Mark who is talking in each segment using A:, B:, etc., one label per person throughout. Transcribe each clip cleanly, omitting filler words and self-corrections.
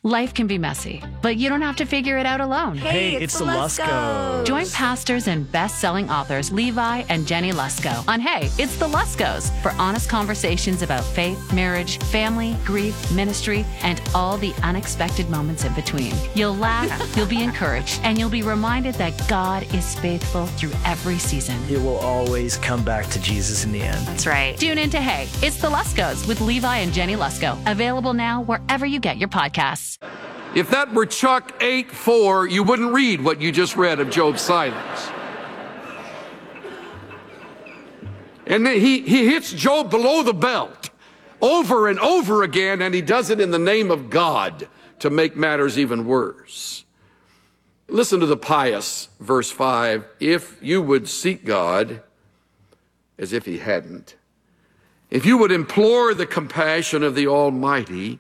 A: Life can be messy, but you don't have to figure it out alone.
B: Hey, it's the Luskos.
A: Join pastors and best-selling authors Levi and Jenny Lusko on Hey, It's the Luskos for honest conversations about faith, marriage, family, grief, ministry, and all the unexpected moments in between. You'll laugh, you'll be encouraged, and you'll be reminded that God is faithful through every season.
B: It will always come back to Jesus in the end.
A: That's right. Tune in to Hey, It's the Luskos with Levi and Jenny Lusko. Available now wherever you get your podcasts.
C: If that were Chuck 8:4, you wouldn't read what you just read of Job's silence. And then he hits Job below the belt over and over again, and he does it in the name of God to make matters even worse. Listen to the pious, verse 5. If you would seek God, as if he hadn't, if you would implore the compassion of the Almighty,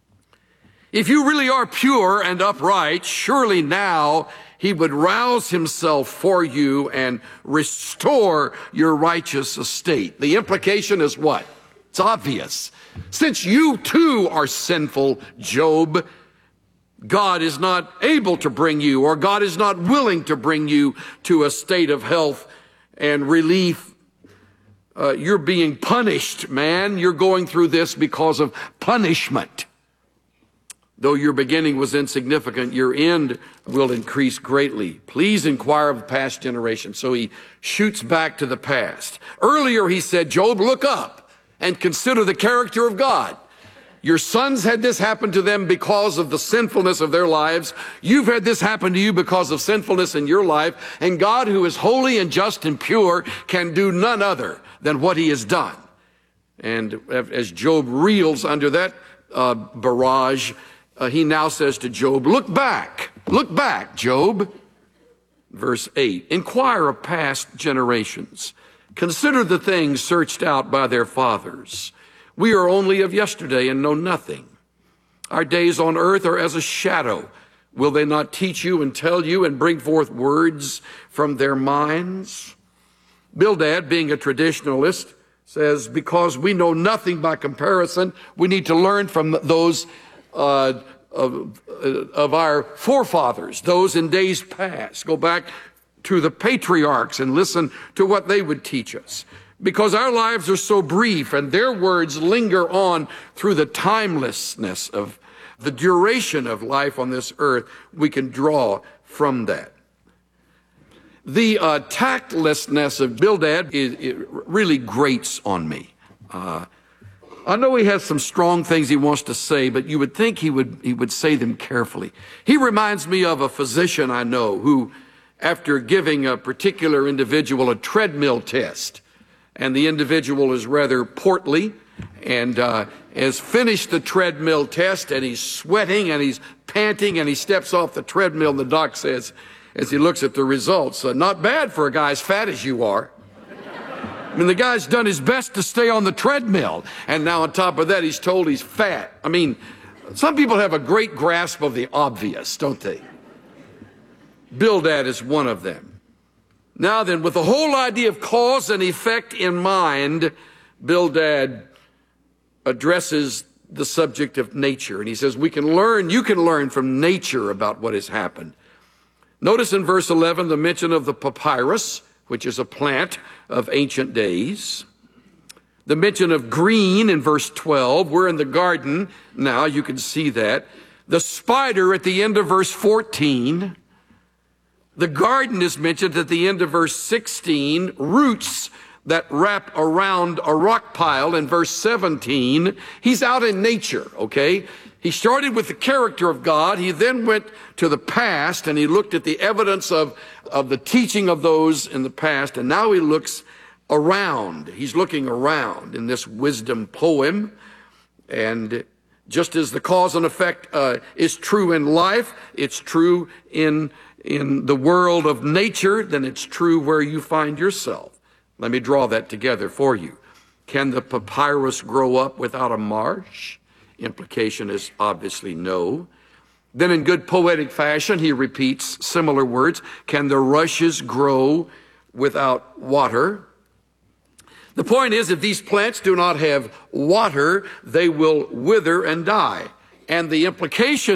C: if you really are pure and upright, surely now he would rouse himself for you and restore your righteous estate. The implication is what? It's obvious. Since you too are sinful, Job, God is not able to bring you, or God is not willing to bring you to a state of health and relief. You're being punished, man. You're going through this because of punishment. Though your beginning was insignificant, your end will increase greatly. Please inquire of past generations. So he shoots back to the past. Earlier he said, Job, look up and consider the character of God. Your sons had this happen to them because of the sinfulness of their lives. You've had this happen to you because of sinfulness in your life. And God, who is holy and just and pure, can do none other than what he has done. And as Job reels under that barrage, he now says to Job, look back, Job. Verse 8, inquire of past generations. Consider the things searched out by their fathers. We are only of yesterday and know nothing. Our days on earth are as a shadow. Will they not teach you and tell you and bring forth words from their minds? Bildad, being a traditionalist, says, because we know nothing by comparison, we need to learn from those of our forefathers, those in days past. Go back to the patriarchs and listen to what they would teach us. Because our lives are so brief and their words linger on through the timelessness of the duration of life on this earth, we can draw from that. The tactlessness of Bildad it really grates on me. I know he has some strong things he wants to say, but you would think he would say them carefully. He reminds me of a physician I know who, after giving a particular individual a treadmill test, and the individual is rather portly and has finished the treadmill test, and he's sweating and he's panting, and he steps off the treadmill, and the doc says, as he looks at the results, not bad for a guy as fat as you are. I mean, the guy's done his best to stay on the treadmill, and now on top of that, he's told he's fat. I mean, some people have a great grasp of the obvious, don't they? Bildad is one of them. Now then, with the whole idea of cause and effect in mind, Bildad addresses the subject of nature, and he says, you can learn from nature about what has happened. Notice in verse 11 the mention of the papyrus, which is a plant of ancient days. The mention of green in verse 12. We're in the garden now, you can see that. The spider at the end of verse 14. The garden is mentioned at the end of verse 16. Roots that wrap around a rock pile in verse 17. He's out in nature, okay? He started with the character of God. He then went to the past and he looked at the evidence of the teaching of those in the past. And now he looks around. He's looking around in this wisdom poem. And just as the cause and effect is true in life, it's true in the world of nature, then it's true where you find yourself. Let me draw that together for you. Can the papyrus grow up without a marsh? Implication is obviously no. Then in good poetic fashion, he repeats similar words. Can the rushes grow without water? The point is, if these plants do not have water, they will wither and die. And the implication